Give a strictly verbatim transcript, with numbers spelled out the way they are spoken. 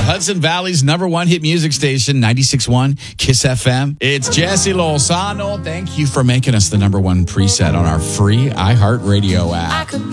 Hudson Valley's number one hit music station, ninety-six point one Kiss F M. It's Jesse Lozano. Thank you for making us the number one preset on our free iHeartRadio app.